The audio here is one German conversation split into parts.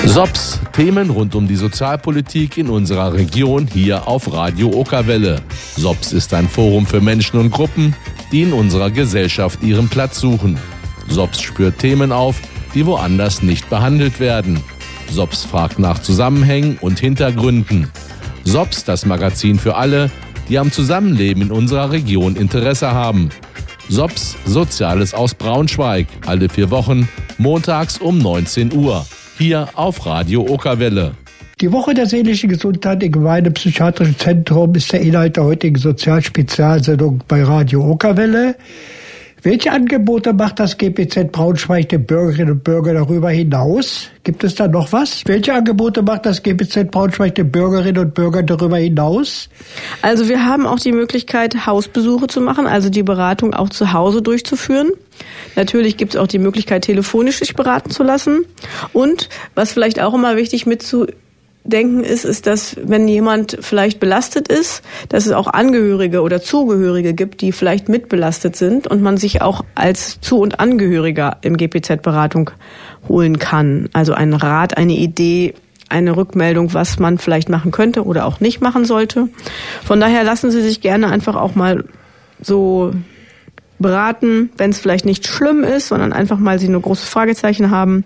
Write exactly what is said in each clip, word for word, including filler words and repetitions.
S O P S, Themen rund um die Sozialpolitik in unserer Region hier auf Radio Okerwelle. S O P S ist ein Forum für Menschen und Gruppen, die in unserer Gesellschaft ihren Platz suchen. S O P S spürt Themen auf, die woanders nicht behandelt werden. S O P S fragt nach Zusammenhängen und Hintergründen. S O P S, das Magazin für alle, die am Zusammenleben in unserer Region Interesse haben. S O P S, Soziales aus Braunschweig, alle vier Wochen, montags um neunzehn Uhr. Hier auf Radio Okerwelle. Die Woche der seelischen Gesundheit im Gemeindepsychiatrischen Zentrum ist der Inhalt der heutigen Sozialspezialsendung bei Radio Okerwelle. Welche Angebote macht das G P Z Braunschweig den Bürgerinnen und Bürgern darüber hinaus? Gibt es da noch was? Welche Angebote macht das G P Z Braunschweig den Bürgerinnen und Bürgern darüber hinaus? Also wir haben auch die Möglichkeit, Hausbesuche zu machen, also die Beratung auch zu Hause durchzuführen. Natürlich gibt es auch die Möglichkeit, telefonisch sich beraten zu lassen. Und was vielleicht auch immer wichtig mitzudenken ist, ist, dass wenn jemand vielleicht belastet ist, dass es auch Angehörige oder Zugehörige gibt, die vielleicht mitbelastet sind und man sich auch als Zu- und Angehöriger im G P Z-Beratung holen kann. Also einen Rat, eine Idee, eine Rückmeldung, was man vielleicht machen könnte oder auch nicht machen sollte. Von daher lassen Sie sich gerne einfach auch mal so beraten, wenn es vielleicht nicht schlimm ist, sondern einfach mal Sie nur große Fragezeichen haben.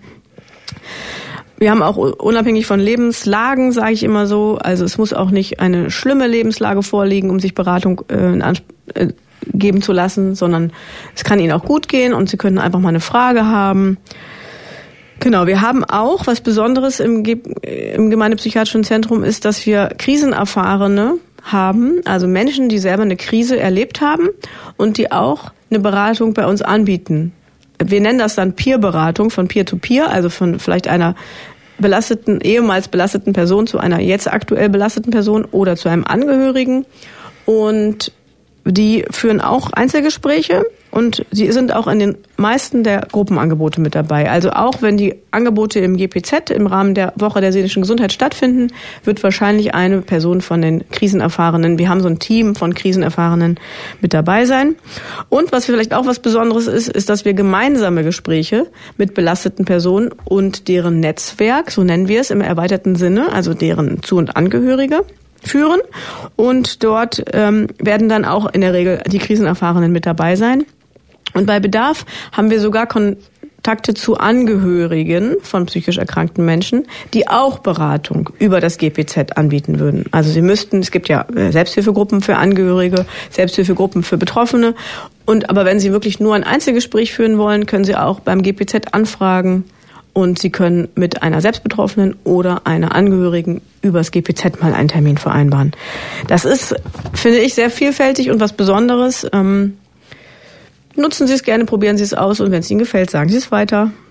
Wir haben auch unabhängig von Lebenslagen, sage ich immer so, also es muss auch nicht eine schlimme Lebenslage vorliegen, um sich Beratung äh, in Anspruch äh, geben zu lassen, sondern es kann Ihnen auch gut gehen und Sie können einfach mal eine Frage haben. Genau, wir haben auch, was Besonderes im, Ge- im Gemeindepsychiatrischen Zentrum ist, dass wir Krisenerfahrene haben, also Menschen, die selber eine Krise erlebt haben und die auch eine Beratung bei uns anbieten. Wir nennen das dann Peer-Beratung, von Peer-to-Peer, also von vielleicht einer belasteten, ehemals belasteten Person zu einer jetzt aktuell belasteten Person oder zu einem Angehörigen. Und die führen auch Einzelgespräche und sie sind auch in den meisten der Gruppenangebote mit dabei. Also auch wenn die Angebote im G P Z im Rahmen der Woche der seelischen Gesundheit stattfinden, wird wahrscheinlich eine Person von den Krisenerfahrenen, wir haben so ein Team von Krisenerfahrenen mit dabei sein. Und was vielleicht auch was Besonderes ist, ist, dass wir gemeinsame Gespräche mit belasteten Personen und deren Netzwerk, so nennen wir es im erweiterten Sinne, also deren Zu- und Angehörige, führen. Und dort ähm, werden dann auch in der Regel die Krisenerfahrenen mit dabei sein. Und bei Bedarf haben wir sogar Kontakte zu Angehörigen von psychisch erkrankten Menschen, die auch Beratung über das G P Z anbieten würden. Also sie müssten, es gibt ja Selbsthilfegruppen für Angehörige, Selbsthilfegruppen für Betroffene. Und aber wenn Sie wirklich nur ein Einzelgespräch führen wollen, können Sie auch beim G P Z anfragen. Und Sie können mit einer Selbstbetroffenen oder einer Angehörigen übers G P Z mal einen Termin vereinbaren. Das ist, finde ich, sehr vielfältig und was Besonderes. Ähm, nutzen Sie es gerne, probieren Sie es aus und wenn es Ihnen gefällt, sagen Sie es weiter.